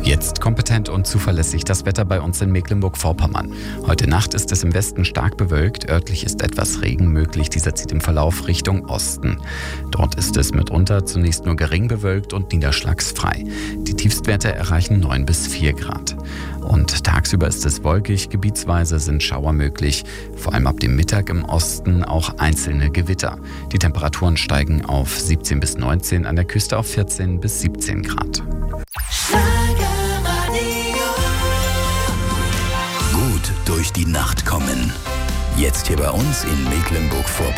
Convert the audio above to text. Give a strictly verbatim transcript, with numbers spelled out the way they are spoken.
Jetzt kompetent und zuverlässig das Wetter bei uns in Mecklenburg-Vorpommern. Heute Nacht ist es im Westen stark bewölkt, örtlich ist etwas Regen möglich, dieser zieht im Verlauf Richtung Osten. Dort ist es mitunter zunächst nur gering bewölkt und niederschlagsfrei. Die Tiefstwerte erreichen neun bis vier Grad. Und tagsüber ist es wolkig, gebietsweise sind Schauer möglich, vor allem ab dem Mittag im Osten auch einzelne Gewitter. Die Temperaturen steigen auf siebzehn bis neunzehn, an der Küste auf vierzehn bis siebzehn Grad. Gut durch die Nacht kommen. Jetzt hier bei uns in Mecklenburg-Vorpommern.